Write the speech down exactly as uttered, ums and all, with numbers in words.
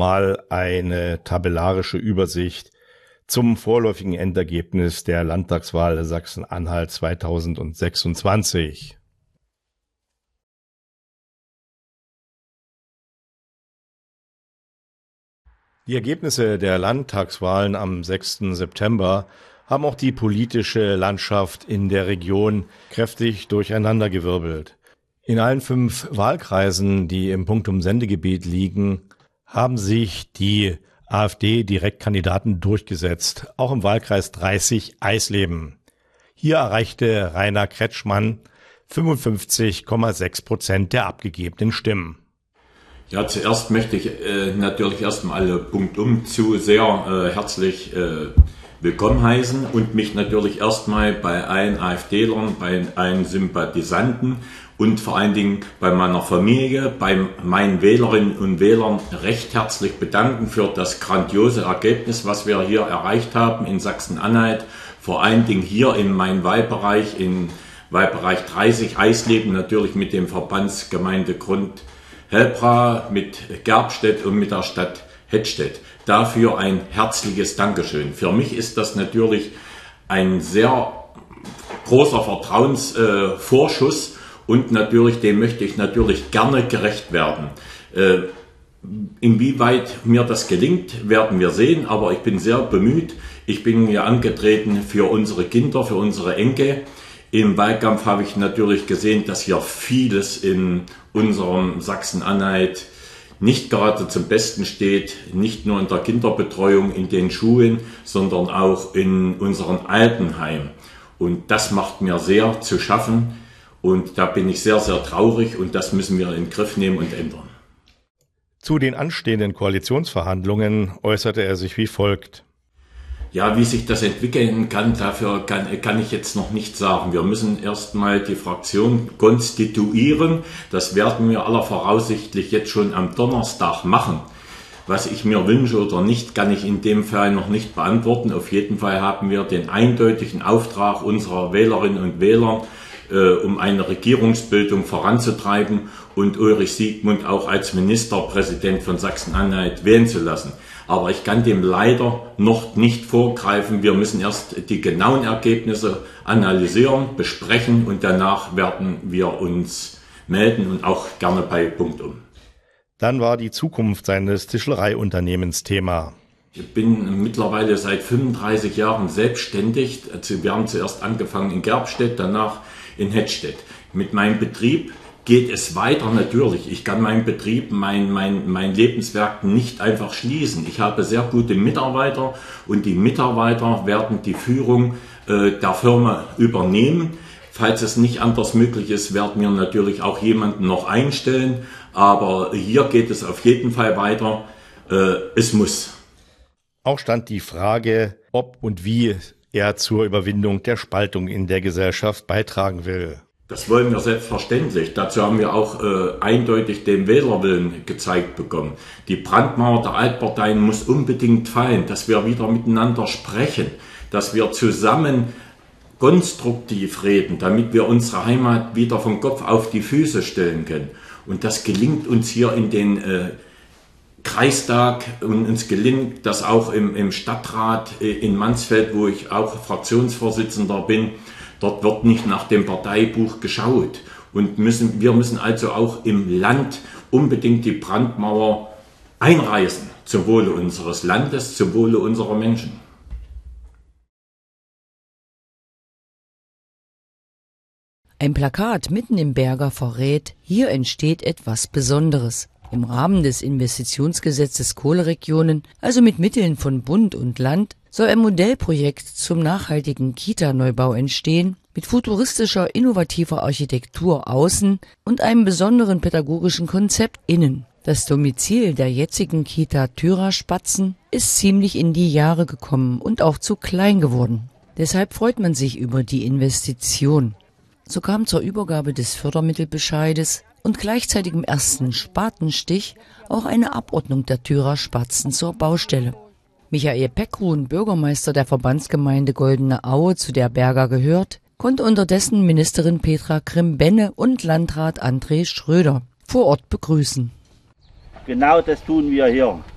nochmal eine tabellarische Übersicht zum vorläufigen Endergebnis der Landtagswahl Sachsen-Anhalt zweitausendsechsundzwanzig. Die Ergebnisse der Landtagswahlen am sechsten September haben auch die politische Landschaft in der Region kräftig durcheinandergewirbelt. In allen fünf Wahlkreisen, die im Punktum Sendegebiet liegen, haben sich die AfD-Direktkandidaten durchgesetzt, auch im Wahlkreis dreißig Eisleben. Hier erreichte Rainer Kretschmann fünfundfünfzig Komma sechs Prozent der abgegebenen Stimmen. Ja, zuerst möchte ich äh, natürlich erstmal alle Punktum zu sehr äh, herzlich äh, willkommen heißen und mich natürlich erstmal bei allen AfDlern, bei allen Sympathisanten und vor allen Dingen bei meiner Familie, bei meinen Wählerinnen und Wählern recht herzlich bedanken für das grandiose Ergebnis, was wir hier erreicht haben in Sachsen-Anhalt, vor allen Dingen hier in meinem Wahlbereich, in Wahlbereich dreißig Eisleben, natürlich mit dem Verbandsgemeindegrund Helbra, mit Gerbstedt und mit der Stadt Hettstedt. Dafür ein herzliches Dankeschön. Für mich ist das natürlich ein sehr großer Vertrauensvorschuss äh, und natürlich, dem möchte ich natürlich gerne gerecht werden. Äh, inwieweit mir das gelingt, werden wir sehen, aber ich bin sehr bemüht. Ich bin hier angetreten für unsere Kinder, für unsere Enkel. Im Wahlkampf habe ich natürlich gesehen, dass hier vieles in unserem Sachsen-Anhalt nicht gerade zum Besten steht, nicht nur in der Kinderbetreuung, in den Schulen, sondern auch in unseren Altenheimen. Und das macht mir sehr zu schaffen und da bin ich sehr, sehr traurig und das müssen wir in den Griff nehmen und ändern. Zu den anstehenden Koalitionsverhandlungen äußerte er sich wie folgt. Ja, wie sich das entwickeln kann, dafür kann, kann ich jetzt noch nicht sagen. Wir müssen erstmal die Fraktion konstituieren. Das werden wir aller voraussichtlich jetzt schon am Donnerstag machen. Was ich mir wünsche oder nicht, kann ich in dem Fall noch nicht beantworten. Auf jeden Fall haben wir den eindeutigen Auftrag unserer Wählerinnen und Wähler, äh, um eine Regierungsbildung voranzutreiben und Ulrich Siegmund auch als Ministerpräsident von Sachsen-Anhalt wählen zu lassen. Aber ich kann dem leider noch nicht vorgreifen. Wir müssen erst die genauen Ergebnisse analysieren, besprechen und danach werden wir uns melden und auch gerne bei Punktum. Dann war die Zukunft seines Tischlereiunternehmens Thema. Ich bin mittlerweile seit fünfunddreißig Jahren selbstständig. Wir haben zuerst angefangen in Gerbstedt, danach in Hettstedt. Mit meinem Betrieb geht es weiter natürlich. Ich kann meinen Betrieb, mein, mein, mein Lebenswerk nicht einfach schließen. Ich habe sehr gute Mitarbeiter und die Mitarbeiter werden die Führung äh, der Firma übernehmen. Falls es nicht anders möglich ist, werden wir natürlich auch jemanden noch einstellen. Aber hier geht es auf jeden Fall weiter. Äh, es muss. Auch stand die Frage, ob und wie er zur Überwindung der Spaltung in der Gesellschaft beitragen will. Das wollen wir selbstverständlich. Dazu haben wir auch äh, eindeutig den Wählerwillen gezeigt bekommen. Die Brandmauer der Altparteien muss unbedingt fallen, dass wir wieder miteinander sprechen, dass wir zusammen konstruktiv reden, damit wir unsere Heimat wieder vom Kopf auf die Füße stellen können. Und das gelingt uns hier in den äh, Kreistag und uns gelingt das auch im, im Stadtrat äh, in Mansfeld, wo ich auch Fraktionsvorsitzender bin. Dort wird nicht nach dem Parteibuch geschaut und müssen, wir müssen also auch im Land unbedingt die Brandmauer einreißen, zum Wohle unseres Landes, zum Wohle unserer Menschen. Ein Plakat mitten im Berger verrät, hier entsteht etwas Besonderes. Im Rahmen des Investitionsgesetzes Kohleregionen, also mit Mitteln von Bund und Land, soll ein Modellprojekt zum nachhaltigen Kita-Neubau entstehen, mit futuristischer, innovativer Architektur außen und einem besonderen pädagogischen Konzept innen. Das Domizil der jetzigen Kita Thürer-Spatzen ist ziemlich in die Jahre gekommen und auch zu klein geworden. Deshalb freut man sich über die Investition. So kam zur Übergabe des Fördermittelbescheides und gleichzeitigem ersten Spatenstich auch eine Abordnung der Thürer Spatzen zur Baustelle. Michael Peckruhn, Bürgermeister der Verbandsgemeinde Goldene Aue, zu der Berger gehört, konnte unterdessen Ministerin Petra Grimm-Benne und Landrat André Schröder vor Ort begrüßen. Genau das tun wir hier.